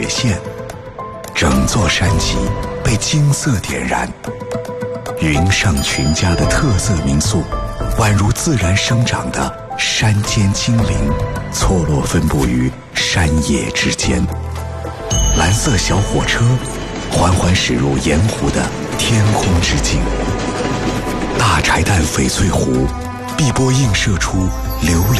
铁线，整座山脊被金色点燃。云上群家的特色民宿，宛如自然生长的山间精灵，错落分布于山野之间。蓝色小火车缓缓驶入盐湖的天空之境。大柴旦翡翠湖碧波映射出流